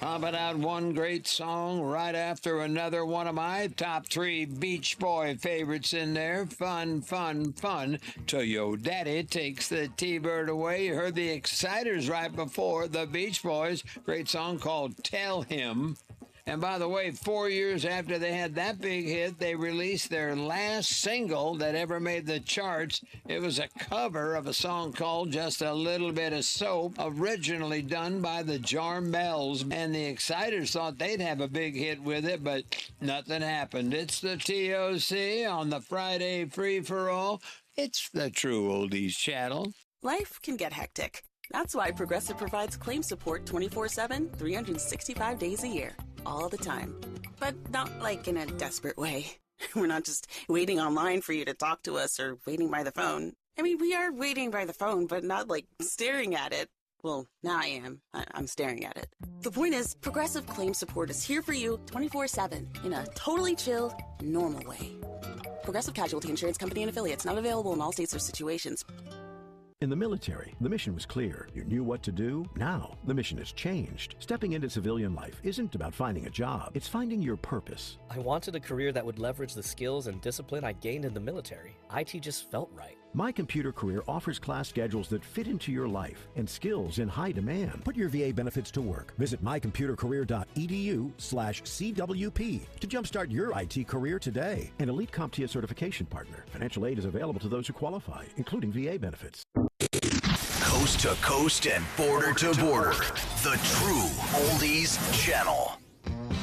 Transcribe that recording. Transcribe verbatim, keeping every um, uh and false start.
Popping out one great song right after another. One of my top three Beach Boy favorites in there. Fun, fun, fun. Till Yo Daddy takes the T-Bird away. You heard the Exciters right before the Beach Boys. Great song called Tell Him. And by the way, four years after they had that big hit, they released their last single that ever made the charts. It was a cover of a song called Just a Little Bit of Soap, originally done by the Jarmels. And the Exciters thought they'd have a big hit with it, but nothing happened. It's the T O C on the Friday Free-for-All. It's the True Oldies channel. Life can get hectic. That's why Progressive provides claim support twenty-four seven, three hundred sixty-five days a year. All the time. But not like in a desperate way. We're not just waiting online for you to talk to us or waiting by the phone. I mean, we are waiting by the phone, but not like staring at it. Well, now I am. I- I'm staring at it. The point is, Progressive Claim Support is here for you twenty-four seven in a totally chill, normal way. Progressive Casualty Insurance Company and Affiliates, not available in all states or situations. In the military, the mission was clear. You knew what to do. Now, the mission has changed. Stepping into civilian life isn't about finding a job. It's finding your purpose. I wanted a career that would leverage the skills and discipline I gained in the military. I T just felt right. My Computer Career offers class schedules that fit into your life and skills in high demand. Put your V A benefits to work. Visit my computer career dot e d u slash C W P to jumpstart your I T career today. An Elite CompTIA certification partner. Financial aid is available to those who qualify, including V A benefits. Coast to coast and border to border. The True Oldies Channel.